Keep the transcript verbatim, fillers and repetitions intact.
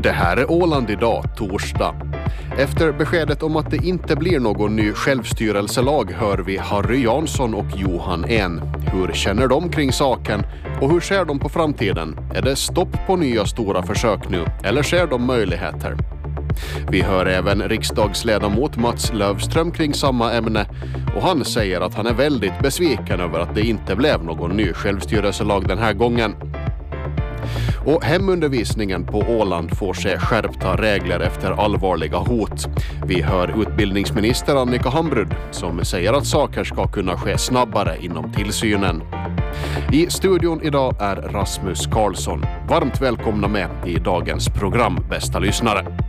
Det här är Åland idag, torsdag. Efter beskedet om att det inte blir någon ny självstyrelselag hör vi Harry Jansson och Johan En. Hur känner de kring saken och hur ser de på framtiden? Är det stopp på nya stora försök nu eller ser de möjligheter? Vi hör även riksdagsledamot Mats Löfström kring samma ämne och han säger att han är väldigt besviken över att det inte blev någon ny självstyrelselag den här gången. Och hemundervisningen på Åland får se skärpta regler efter allvarliga hot. Vi hör utbildningsminister Annika Hambrud som säger att saker ska kunna ske snabbare inom tillsynen. I studion idag är Rasmus Karlsson. Varmt välkomna med i dagens program, bästa lyssnare.